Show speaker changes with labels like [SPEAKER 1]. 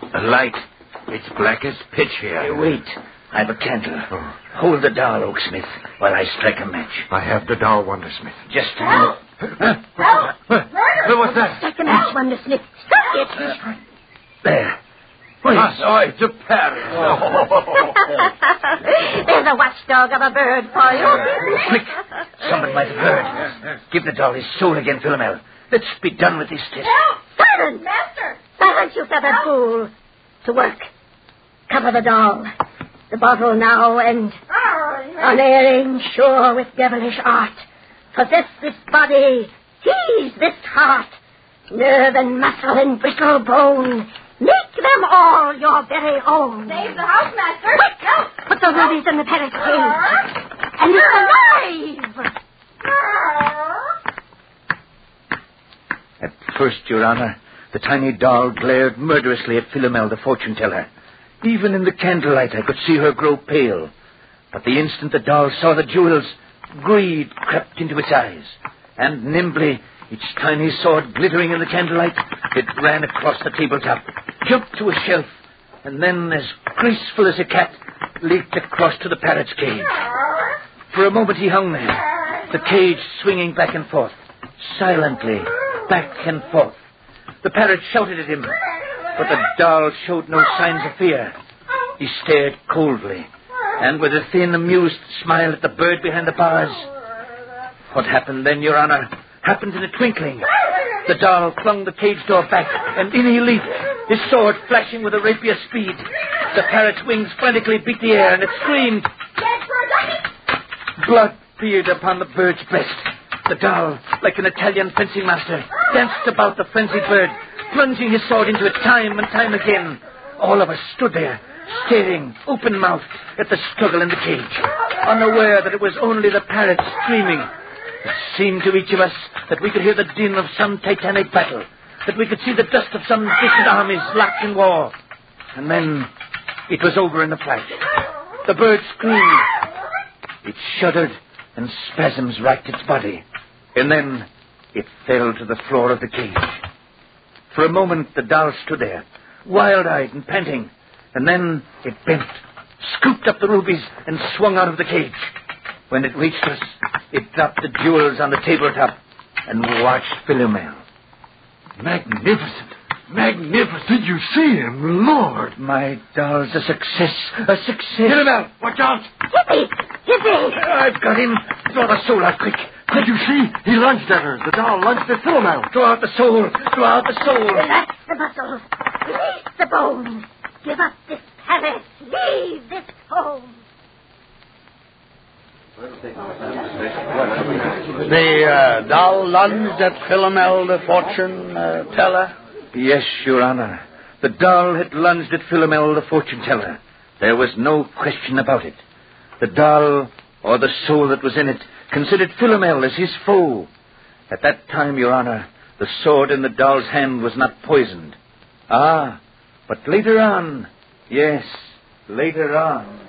[SPEAKER 1] A light. It's black as pitch here.
[SPEAKER 2] Hey, wait. I've a candle. Oh. Hold the doll, Oaksmith, while I strike a match.
[SPEAKER 1] I have the doll, Wondersmith.
[SPEAKER 2] Just a minute.
[SPEAKER 1] What's that?
[SPEAKER 3] Strike a match, Wondersmith. Strike it.
[SPEAKER 2] There. Wait.
[SPEAKER 1] It's a parrot.
[SPEAKER 3] There's a watchdog of a bird for you.
[SPEAKER 2] Quick. Someone might have heard. Give the doll his soul again, Philomel. Let's be done with this test.
[SPEAKER 3] Silence! Master! Silence, you feathered fool. To work. Cover the doll. The bottle now, and unerring, sure with devilish art. Possess this body. Seize this heart. Nerve and muscle and brittle bone. Make them all your very own.
[SPEAKER 4] Save the house, Master.
[SPEAKER 3] Quick! Put the rubies in the parrot's cage. And it's alive!
[SPEAKER 2] At first, Your Honor, the tiny doll glared murderously at Philomel, the fortune-teller. Even in the candlelight, I could see her grow pale. But the instant the doll saw the jewels, greed crept into its eyes. And nimbly, its tiny sword glittering in the candlelight, it ran across the tabletop, jumped to a shelf, and then, as graceful as a cat, leaped across to the parrot's cage. For a moment he hung there, the cage swinging back and forth, silently, back and forth. The parrot shouted at him, but the doll showed no signs of fear. He stared coldly, and with a thin, amused smile at the bird behind the bars. What happened then, Your Honor, happened in a twinkling. The doll flung the cage door back, and in he leaped, his sword flashing with a rapier speed. The parrot's wings frantically beat the air, and it screamed. Blood peered upon the bird's breast. The doll, like an Italian fencing master, danced about the frenzied bird, plunging his sword into it time and time again. All of us stood there, staring, open-mouthed, at the struggle in the cage, unaware that it was only the parrot screaming. It seemed to each of us that we could hear the din of some titanic battle, that we could see the dust of some distant armies locked in war. And then it was over in a flash. The bird screamed. It shuddered, and spasms racked its body. And then it fell to the floor of the cage. For a moment, the doll stood there, wild-eyed and panting. And then it bent, scooped up the rubies, and swung out of the cage. When it reached us, it dropped the jewels on the tabletop and watched Philomel.
[SPEAKER 1] Magnificent. Magnificent. Did you see him? Lord.
[SPEAKER 2] My doll's a success. A success.
[SPEAKER 1] Philomel, watch out.
[SPEAKER 3] Hippie!
[SPEAKER 2] I've got him. Draw the soul out quick.
[SPEAKER 1] Did you see? He lunged at her. The doll lunged at Philomel.
[SPEAKER 2] Draw out the soul. Draw out the soul.
[SPEAKER 3] Relax the muscles. Release the bones. Give up this parrot. Leave this home.
[SPEAKER 5] The doll lunged at Philomel, the fortune teller?
[SPEAKER 2] Yes, Your Honor. The doll had lunged at Philomel, the fortune-teller. There was no question about it. The doll, or the soul that was in it, considered Philomel as his foe. At that time, Your Honor, the sword in the doll's hand was not poisoned. Ah, but later on, yes, later on...